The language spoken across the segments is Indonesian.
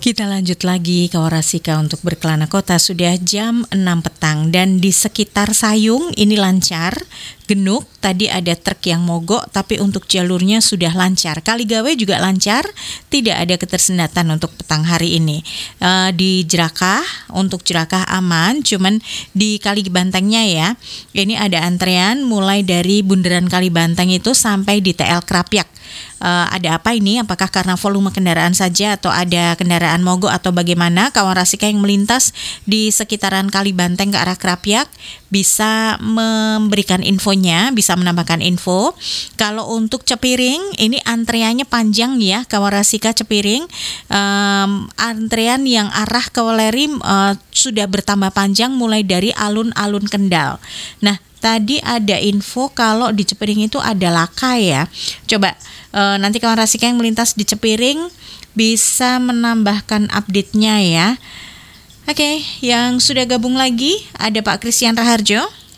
Kita lanjut lagi ke Warasika untuk berkelana kota. Sudah jam 6 petang dan di sekitar Sayung ini lancar. Genuk tadi ada truk yang mogok, tapi untuk jalurnya sudah lancar. Kaligawe juga lancar, tidak ada ketersendatan untuk petang hari ini. Di Jerakah, untuk Jerakah aman, cuman di Kalibantengnya ya, ini ada antrean mulai dari Bundaran Kalibanteng itu sampai di TL Krapyak. Ada apa ini? Apakah karena volume kendaraan saja atau ada kendaraan mogok atau bagaimana? Kawan Rasika yang melintas di sekitaran Kalibanteng ke arah Krapyak bisa memberikan infonya, bisa menambahkan info. Kalau untuk Cepiring ini antreannya panjang ya, Kawan Rasika Cepiring. Antrean yang arah ke Weleri sudah bertambah panjang mulai dari alun-alun Kendal. Nah, tadi ada info kalau di Cepiring itu ada laka ya. Coba nanti kawan Rasika yang melintas di Cepiring bisa menambahkan update-nya ya. Oke, yang sudah gabung lagi ada Pak Christian Raharjo.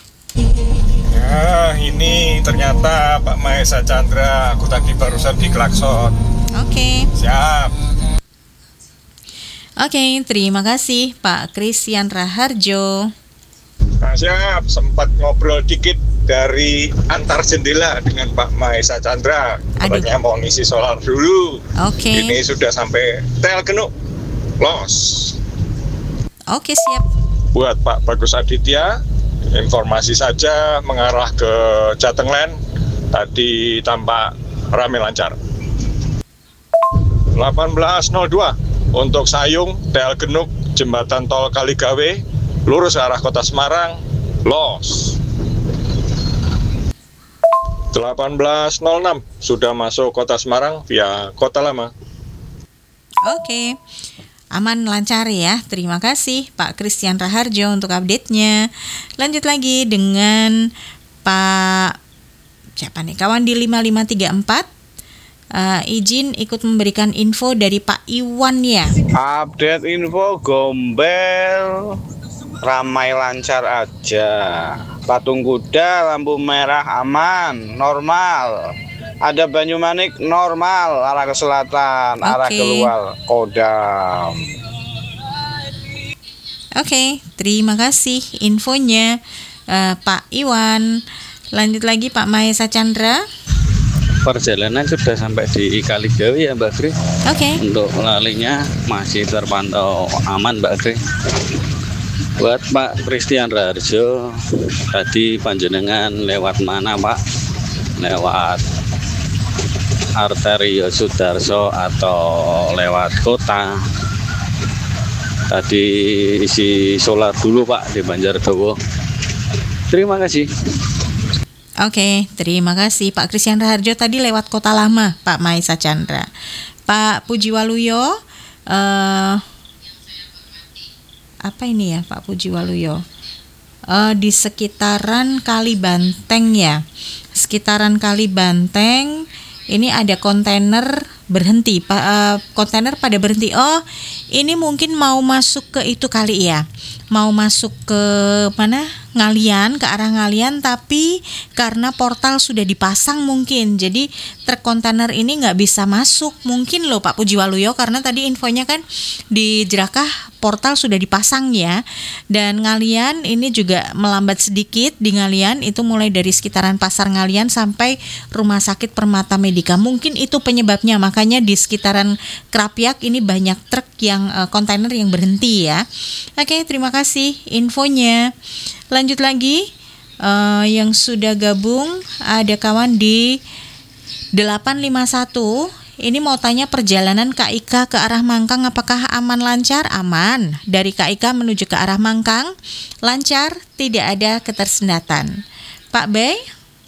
Ya, ini ternyata Pak Mahesa Chandra. Aku tadi barusan diklakson. Oke. Siap. Oke, terima kasih Pak Christian Raharjo. Nah, siap, sempat ngobrol dikit dari antar jendela dengan Pak Mahesa Chandra. Katanya mau ngisi solar dulu. Oke. Ini sudah sampai TL Genuk. Los. Oke, siap. Buat Pak Bagus Aditya, informasi saja mengarah ke Jatengland. Tadi tampak ramai lancar. 18.02 untuk Sayung, TL Genuk, Jembatan Tol Kaligawe, lurus ke arah Kota Semarang, los. 18.06 sudah masuk Kota Semarang via Kota Lama. Oke, aman lancar ya. Terima kasih Pak Christian Raharjo untuk update-nya. Lanjut lagi dengan Pak siapa nih? Kawan di 5534. Izin ikut memberikan info dari Pak Iwan ya. Update info Gombel ramai lancar aja. Patung Kuda lampu merah aman, normal. Ada Banyumanik normal, arah ke selatan, arah keluar Kodam. Oke, terima kasih infonya Pak Iwan. Lanjut lagi Pak Mahesa Chandra. Perjalanan sudah sampai di Kaligawe ya Mbak Gri. Oke. Untuk lalinya masih terpantau aman Mbak Gri. Buat Pak Christian Raharjo, tadi panjenengan lewat mana Pak? Lewat Arterio Sudarso atau lewat kota? Tadi isi solar dulu Pak di Banjardowo. Terima kasih. Oke, terima kasih Pak Christian Raharjo tadi lewat Kota Lama, Pak Mahesa Chandra. Pak Pujiwaluyo, apa ini ya Pak Pujiwaluyo? Di sekitaran Kalibanteng ya, sekitaran Kalibanteng ini ada kontainer berhenti, kontainer pada berhenti. Oh, ini mungkin mau masuk ke itu kali ya, mau masuk ke mana? Ngalian, ke arah Ngalian, tapi karena portal sudah dipasang mungkin, jadi truk kontainer ini nggak bisa masuk mungkin loh Pak Pujiwaluyo, karena tadi infonya kan di Jerakah portal sudah dipasang ya, dan Ngalian ini juga melambat sedikit. Di Ngalian itu mulai dari sekitaran Pasar Ngalian sampai Rumah Sakit Permata Medika, mungkin itu penyebabnya, makanya di sekitaran Krapyak ini banyak truk yang kontainer yang berhenti ya. Oke, terima kasih infonya. Lanjut lagi, yang sudah gabung ada kawan di 851. Ini mau tanya perjalanan KIK ke arah Mangkang apakah aman lancar? Aman. Dari KIK menuju ke arah Mangkang lancar, tidak ada ketersendatan. Pak Bay?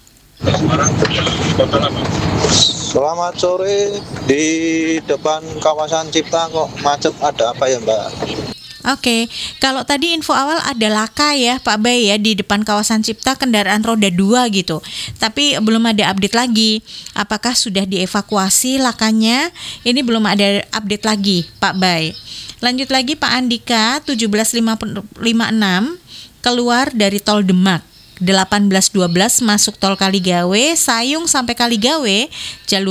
Selamat sore, di depan kawasan Cipta kok macet, ada apa ya Mbak? Oke, kalau tadi info awal ada laka ya Pak Bay ya di depan kawasan Cipta, kendaraan roda 2 gitu. Tapi belum ada update lagi. Apakah sudah dievakuasi lakanya? Ini belum ada update lagi Pak Bay. Lanjut lagi Pak Andika 1756 keluar dari tol Demak. 1812 masuk tol Kaligawe, Sayung sampai Kaligawe, jalur